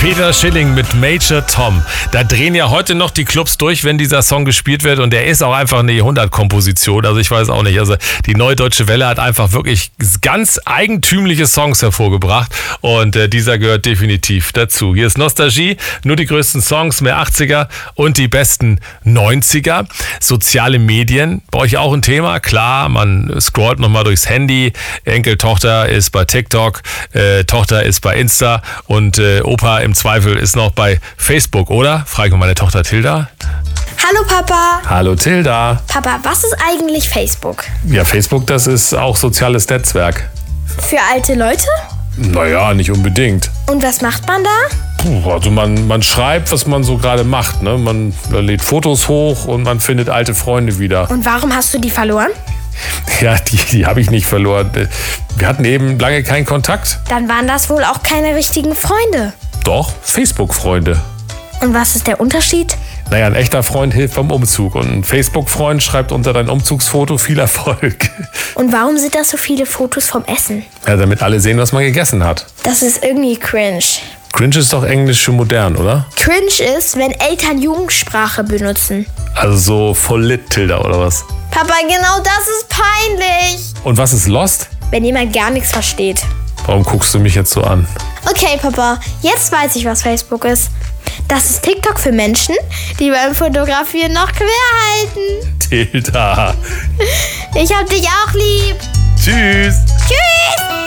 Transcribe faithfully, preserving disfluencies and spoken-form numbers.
Peter Schilling mit Major Tom. Da drehen ja heute noch die Clubs durch, wenn dieser Song gespielt wird. Und der ist auch einfach eine Jahrhundertkomposition. Also ich weiß auch nicht. Also die Neue Deutsche Welle hat einfach wirklich ganz eigentümliche Songs hervorgebracht. Und äh, dieser gehört definitiv dazu. Hier ist Nostalgie. Nur die größten Songs, mehr achtziger und die besten neunziger. Soziale Medien. Bei euch auch ein Thema? Klar, man scrollt nochmal durchs Handy. Enkeltochter ist bei TikTok. Äh, Tochter ist bei Insta. Und äh, Opa im Zweifel ist noch bei Facebook, oder? Frage ich mal meine Tochter Tilda. Hallo Papa. Hallo Tilda. Papa, was ist eigentlich Facebook? Ja, Facebook, das ist auch soziales Netzwerk. Für alte Leute? Naja, nicht unbedingt. Und was macht man da? Puh, also man, man schreibt, was man so gerade macht. Ne? Man lädt Fotos hoch und man findet alte Freunde wieder. Und warum hast du die verloren? Ja, die, die habe ich nicht verloren. Wir hatten eben lange keinen Kontakt. Dann waren das wohl auch keine richtigen Freunde. Doch, Facebook-Freunde. Und was ist der Unterschied? Naja, ein echter Freund hilft beim Umzug und ein Facebook-Freund schreibt unter dein Umzugsfoto viel Erfolg. Und warum sind das so viele Fotos vom Essen? Ja, damit alle sehen, was man gegessen hat. Das ist irgendwie cringe. Cringe ist doch Englisch für modern, oder? Cringe ist, wenn Eltern Jugendsprache benutzen. Also so voll lit, Tilda, oder was? Papa, genau das ist peinlich. Und was ist Lost? Wenn jemand gar nichts versteht. Warum guckst du mich jetzt so an? Okay, Papa, jetzt weiß ich, was Facebook ist. Das ist TikTok für Menschen, die beim Fotografieren noch quer halten. Tilda. Ich hab dich auch lieb. Tschüss. Tschüss.